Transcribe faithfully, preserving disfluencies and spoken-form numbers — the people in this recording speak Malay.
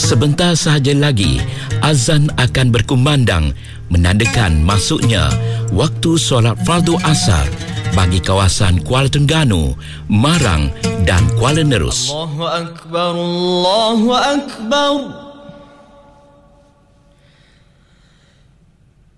Sebentar sahaja lagi, azan akan berkumandang menandakan masuknya waktu solat fardu asar bagi kawasan Kuala Terengganu, Marang dan Kuala Nerus. Allahu Akbar, Allahu Akbar.